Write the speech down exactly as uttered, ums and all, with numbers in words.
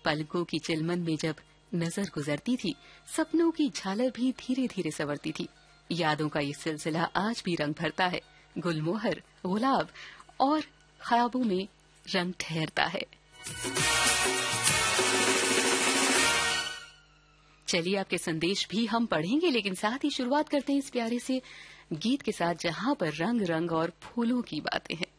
पलकों की चिलमन में जब नजर गुजरती थी, सपनों की झालर भी धीरे धीरे संवरती थी। यादों का ये सिलसिला आज भी रंग भरता है, गुलमोहर, गुलाब और ख्वाबों में रंग ठहरता है। चलिए, आपके संदेश भी हम पढ़ेंगे, लेकिन साथ ही शुरुआत करते हैं इस प्यारे से गीत के साथ, जहां पर रंग रंग और फूलों की बातें हैं।